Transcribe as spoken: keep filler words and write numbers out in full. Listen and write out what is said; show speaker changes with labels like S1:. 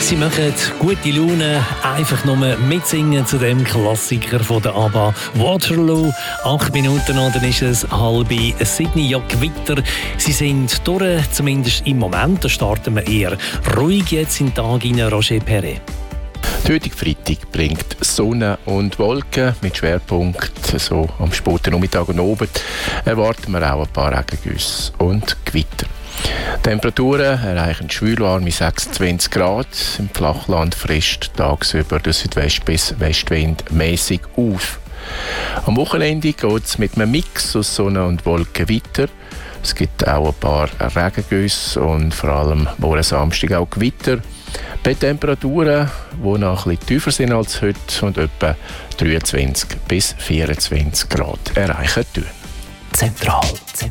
S1: Sie machen gute Laune, einfach nur mitsingen zu dem Klassiker von der ABBA, Waterloo. Acht Minuten noch, dann ist es halb sieben. Ja, Gewitter, sie sind durch, zumindest im Moment. Da starten wir eher ruhig jetzt in den Tag rein, Roger Perret.
S2: Die heutige Freitag bringt Sonne und Wolken mit Schwerpunkt so am späten Nachmittag und Abend. Erwarten wir auch ein paar Regengüsse und Gewitter. Die Temperaturen erreichen schwülwarme sechsundzwanzig Grad. Im Flachland frisst tagsüber der Südwest- bis Westwind mäßig auf. Am Wochenende geht es mit einem Mix aus Sonne und Wolken weiter. Es gibt auch ein paar Regengüsse und vor allem morgen Samstag auch Gewitter. Bei Temperaturen, die noch ein bisschen tiefer sind als heute und etwa dreiundzwanzig bis vierundzwanzig Grad erreichen tun.
S1: Zentral.